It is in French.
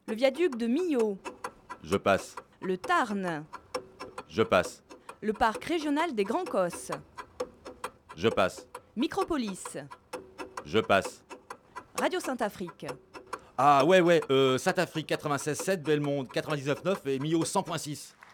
Le viaduc de Millau. Je passe. Le Tarn. Je passe. Le parc régional des Grands Cosses. Je passe. Micropolis. Je passe. Radio Saint-Afrique. Ah ouais, Saint-Afrique 96.7, Belmonde 99.9 et Millau 100.6.